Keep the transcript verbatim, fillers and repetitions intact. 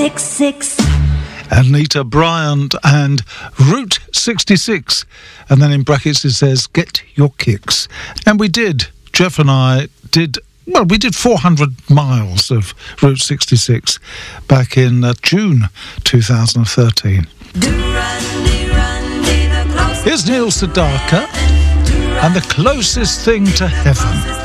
sixty-six. Anita Bryant and Route sixty-six. And then in brackets it says, get your kicks. And we did. Jeff and I did, well, we did four hundred miles of Route sixty-six back in uh, June two thousand thirteen. Here's Neil Sedaka and The Closest Thing to Heaven.